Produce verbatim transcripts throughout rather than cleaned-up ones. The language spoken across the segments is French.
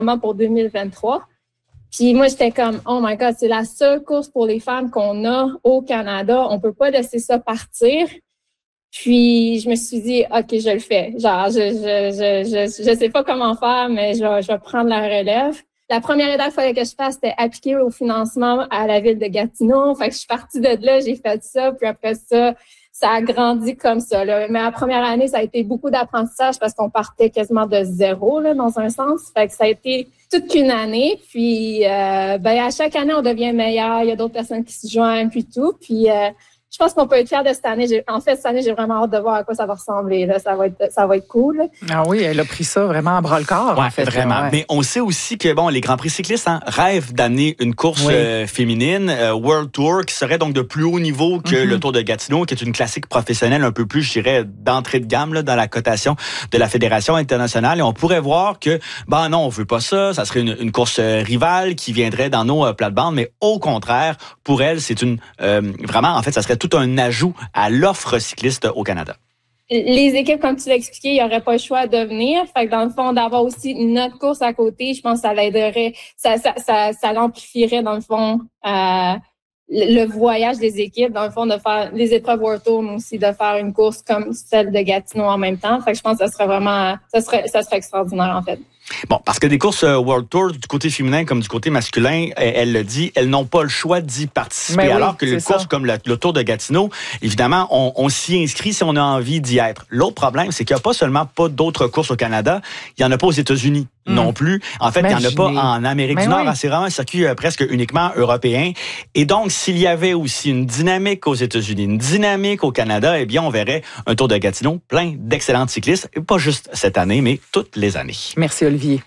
pour deux mille vingt-trois. Puis moi, j'étais comme, oh my God, c'est la seule course pour les femmes qu'on a au Canada. On peut pas laisser ça partir. Puis je me suis dit, OK, je le fais. Genre, je je je je, je sais pas comment faire, mais je vais, je vais prendre la relève. La première étape qu'il fallait que je fasse, c'était appliquer au financement à la ville de Gatineau. Fait que je suis partie de là, j'ai fait ça. Puis après ça, ça a grandi comme ça, là. Mais la première année, ça a été beaucoup d'apprentissage parce qu'on partait quasiment de zéro, là, dans un sens. Fait que ça a été toute qu'une année. Puis, euh, ben, à chaque année, on devient meilleur. Il y a d'autres personnes qui se joignent, puis tout. Puis, euh, je pense qu'on peut être fiers de cette année. J'ai, en fait, cette année, j'ai vraiment hâte de voir à quoi ça va ressembler. Là. Ça va être, ça va être cool. Ah oui, elle a pris ça vraiment à bras-le-corps, ouais, en fait. Vraiment. Là, ouais. Mais on sait aussi que bon, les Grands Prix cyclistes hein, rêvent d'amener une course oui. euh, féminine, euh, World Tour, qui serait donc de plus haut niveau que mm-hmm. le Tour de Gatineau, qui est une classique professionnelle un peu plus, je dirais, d'entrée de gamme là, dans la cotation de la Fédération internationale. Et on pourrait voir que, ben non, on veut pas ça. Ça serait une, une course euh, rivale qui viendrait dans nos euh, plates-bandes. Mais au contraire, pour elle, c'est une euh, vraiment, en fait, ça serait tout un ajout à l'offre cycliste au Canada. Les équipes, comme tu l'as expliqué, il n'y aurait pas le choix de venir. Fait que dans le fond, d'avoir aussi une autre course à côté, je pense que ça l'aiderait, ça, ça, ça, ça l'amplifierait, dans le fond, euh, le voyage des équipes, dans le fond, de faire les épreuves World Tour, mais aussi de faire une course comme celle de Gatineau en même temps. Fait que je pense que ça serait vraiment, ça serait, ça serait extraordinaire, en fait. Bon, parce que des courses World Tour, du côté féminin comme du côté masculin, elle le dit, elles n'ont pas le choix d'y participer. Oui, alors que les courses ça. comme le, le Tour de Gatineau, évidemment, on, on s'y inscrit si on a envie d'y être. L'autre problème, c'est qu'il n'y a pas seulement pas d'autres courses au Canada, il n'y en a pas aux États-Unis. Mmh. Non plus. En fait, Imaginez. il n'y en a pas en Amérique Mais du Nord. Oui. C'est vraiment un circuit euh, presque uniquement européen. Et donc, s'il y avait aussi une dynamique aux États-Unis, une dynamique au Canada, eh bien, on verrait un Tour de Gatineau plein d'excellentes cyclistes. Et pas juste cette année, mais toutes les années. Merci, Olivier.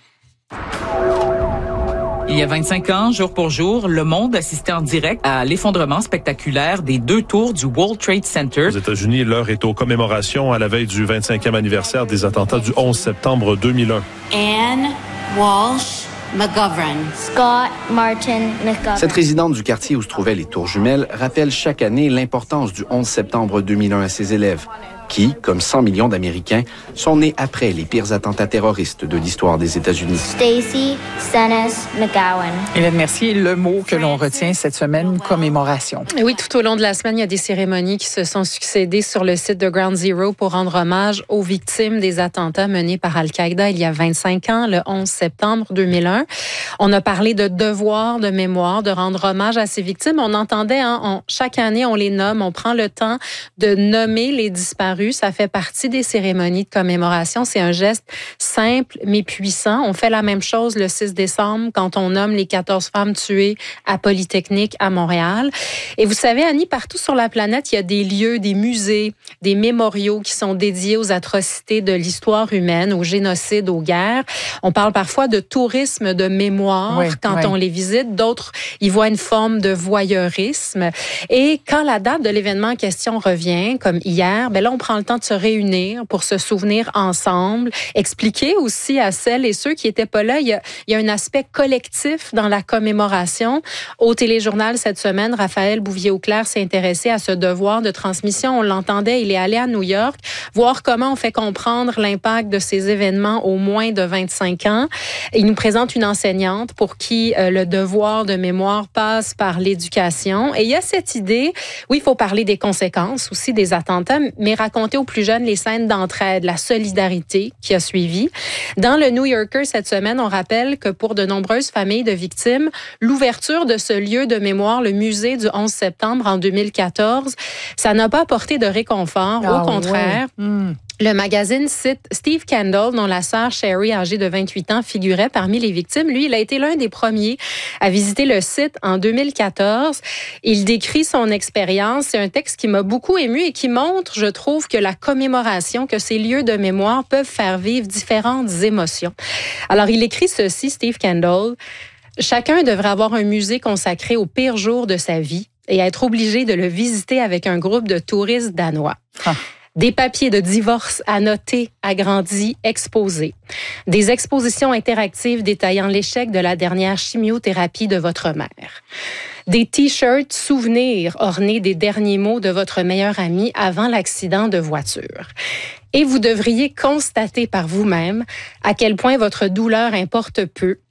Il y a vingt-cinq ans, jour pour jour, le monde assistait en direct à l'effondrement spectaculaire des deux tours du World Trade Center. Aux États-Unis, l'heure est aux commémorations à la veille du vingt-cinquième anniversaire des attentats du onze septembre deux mille un. Anne Walsh McGovern. Scott Martin McGovern. Cette résidente du quartier où se trouvaient les tours jumelles rappelle chaque année l'importance du onze septembre deux mille un à ses élèves, qui, comme cent millions d'Américains, sont nés après les pires attentats terroristes de l'histoire des États-Unis. Stacey Senes McGowan. Hélène Mercier, le mot que l'on retient cette semaine, commémoration. Et oui, tout au long de la semaine, il y a des cérémonies qui se sont succédées sur le site de Ground Zero pour rendre hommage aux victimes des attentats menés par Al-Qaïda il y a vingt-cinq ans, le onze septembre deux mille un. On a parlé de devoir de mémoire, de rendre hommage à ces victimes. On entendait, hein, on, chaque année, on les nomme, on prend le temps de nommer les disparus. Ça fait partie des cérémonies de commémoration. C'est un geste simple mais puissant. On fait la même chose le six décembre quand on nomme les quatorze femmes tuées à Polytechnique à Montréal. Et vous savez, Annie, partout sur la planète, il y a des lieux, des musées, des mémoriaux qui sont dédiés aux atrocités de l'histoire humaine, au génocide, aux guerres. On parle parfois de tourisme de mémoire oui, quand oui. on les visite. D'autres y voient une forme de voyeurisme. Et quand la date de l'événement en question revient, comme hier, ben là, on prend le temps de se réunir pour se souvenir ensemble, expliquer aussi à celles et ceux qui n'étaient pas là. Il y, a, il y a un aspect collectif dans la commémoration. Au Téléjournal cette semaine, Raphaël Bouvier-Auclair s'est intéressé à ce devoir de transmission. On l'entendait, il est allé à New York, voir comment on fait comprendre l'impact de ces événements aux moins de vingt-cinq ans. Il nous présente une enseignante pour qui euh, le devoir de mémoire passe par l'éducation. Et il y a cette idée, oui, il faut parler des conséquences aussi des attentats, mais raconter aux plus jeunes les scènes d'entraide, la solidarité qui a suivi. Dans le New Yorker cette semaine, on rappelle que pour de nombreuses familles de victimes, l'ouverture de ce lieu de mémoire, le musée du onze septembre en deux mille quatorze, ça n'a pas apporté de réconfort. Ah, au contraire, ouais. mmh. Le magazine cite Steve Kendall, dont la sœur Sherry, âgée de vingt-huit ans, figurait parmi les victimes. Lui, il a été l'un des premiers à visiter le site en deux mille quatorze. Il décrit son expérience. C'est un texte qui m'a beaucoup ému et qui montre, je trouve, que la commémoration, que ces lieux de mémoire peuvent faire vivre différentes émotions. Alors, il écrit ceci, Steve Kendall. « Chacun devrait avoir un musée consacré au pire jour de sa vie et être obligé de le visiter avec un groupe de touristes danois. Ah. » Des papiers de divorce annotés, agrandis, exposés. Des expositions interactives détaillant l'échec de la dernière chimiothérapie de votre mère. Des t-shirts souvenirs ornés des derniers mots de votre meilleur ami avant l'accident de voiture. Et vous devriez constater par vous-même à quel point votre douleur importe peu